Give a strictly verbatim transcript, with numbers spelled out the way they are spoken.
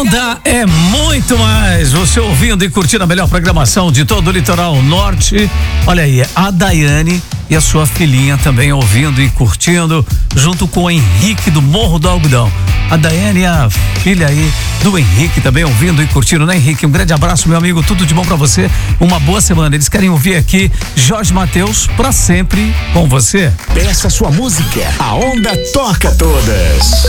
Onda é muito mais. Você ouvindo e curtindo a melhor programação de todo o litoral norte. Olha aí, a Daiane e a sua filhinha também ouvindo e curtindo, junto com o Henrique do Morro do Algodão. A Daiane e a filha aí do Henrique também ouvindo e curtindo, né, Henrique? Um grande abraço, meu amigo, tudo de bom pra você, uma boa semana. Eles querem ouvir aqui Jorge Mateus, pra sempre com você. Peça sua música, a Onda toca todas.